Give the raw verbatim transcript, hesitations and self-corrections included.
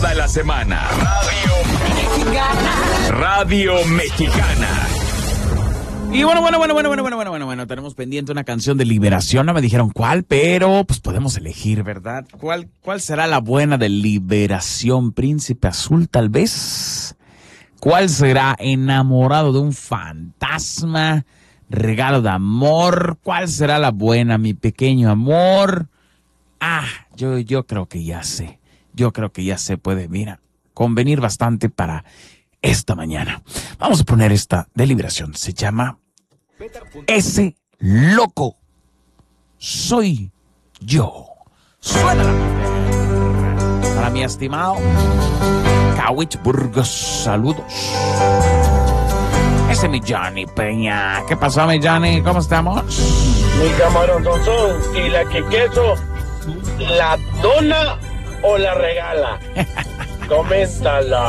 toda la semana. Radio Mexicana. Radio Mexicana. Y bueno, bueno, bueno, bueno, bueno, bueno, bueno, bueno, bueno, tenemos pendiente una canción de Liberación, no me dijeron cuál, pero pues podemos elegir, ¿verdad? ¿Cuál, cuál será la buena de Liberación? Príncipe Azul, tal vez. ¿Cuál será? Enamorado de un fantasma, regalo de amor. ¿Cuál será la buena, mi pequeño amor? Ah, yo, yo creo que ya sé, yo creo que ya sé, puede, mira, convenir bastante para esta mañana. Vamos a poner esta de Liberación, se llama Ese Loco Soy Yo. Suena la mujer. Para mi estimado Kawich Burgos, saludos. Ese es mi Johnny Peña. ¿Qué pasó, mi Johnny? ¿Cómo estamos? Mi camarón son y la que queso, ¿la dona o la regala? Coméntala.